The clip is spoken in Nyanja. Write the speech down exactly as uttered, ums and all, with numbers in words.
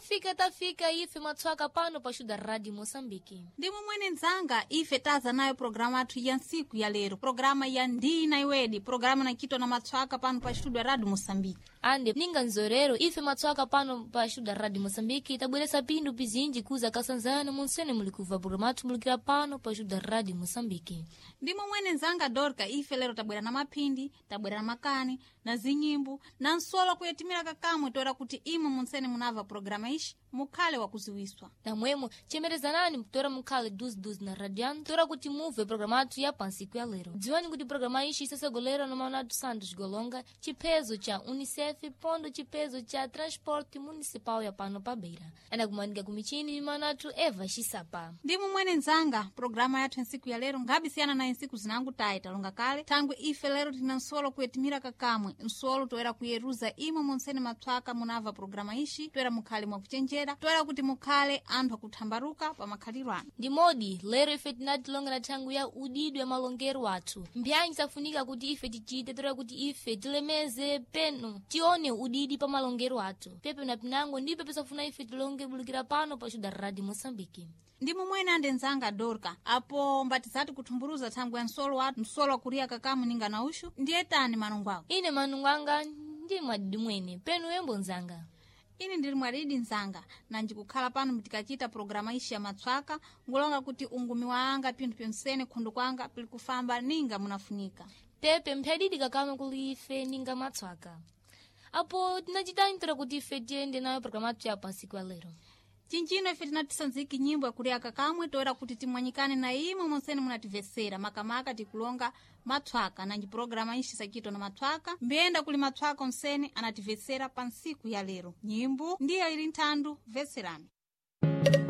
tafika tafika ife matswaka pano pa Shuda Radio Mosambiki. Ndimo mwene nzanga ife taza nayo programa atu ya nsiku ya lero. Programa ya ndi na iwedi. Programa na kito na matswaka pano pa Shuda Radio Mosambiki. Ande ninga nzorero ife matswaka pano pa Shuda Radio Mosambiki tabweresa pindu pizinji kuza kasanzana munsene mulikuva programa atu mulikira pano pa Shuda Radio Mosambiki. Ndimo mwene nzanga Dorka ife lero tabwera na mapindi, tabwera na makani, na zinyimbu, na nsolo kuyetimira kakamwe tora kuti imo munsene munava programa ishi mukale wa kuziwiswa. Na mwemo chemerezanani mkutora mukale duzi duzi na radiano tora kuti muve programa atu ya pansiku ya lero. Dziwani kuti programa ishi isasa golera na maunatu Santos Golonga chipezo cha Unicef pondo chipezo cha Transporte Municipal ya pano pa Beira. Ana kumanika kumichini ni maunatu Eva Shisapa. Ndimo mwene nzanga programa yatu nsiku ya lero ngabi siana na nsiku zinangu taita longa kale. Tangu ife lero tina nsolo kuyetimira kakamwe. Nsolo toera kuyeruza imo munsene matwaka munava programa ishi. Toera mukale mwa kuchenjera. Toera kuti mukale anthu akutambaruka pa makhalirano. Ndimodi lero ife tinatilonga na tangu ya udidu ya malongero watu. Mbyanyi safunika kuti ife tichite toera kuti ife tilemeze peno tione udidi pa malongero watu. Pepe na pinango ndipe pesafuna ife tilonge bulikira pano pa Shuda Radio Mosambiki. Ndimo mwene ande nzanga Dorka apo mbatizati kutumburuza tangu ya nsolo watu nsolo wa kuria kakamu ninga na ushu ndiye tani manungwako. Ine manungwanga ndi mwadidi mwene penu wembo nzanga. Ini ndili mwaridi nzanga na njikukhala pano mtikachita programa ishi ya matswaka ngulonga kuti ungumi waanga pindu pyonsene khundu kwanga pili kufamba ninga munafunika. Pepe mphadidi kakame kuli ife ninga matswaka. Apo tinachita intera kuti ife tiende nayo programa atu ya pansiku ya lero. Chinchino ife tinatisanziki nyimbo ya kuria kakamwe toera kuti timwanyikane na imo monsene munativesera makamaka tikulonga matswaka na njiprograma ishi sakito na matswaka mbienda kuli matswaka msene anativesera pansiku ya lero. Nyimbo ndiye ili nthandu veserani.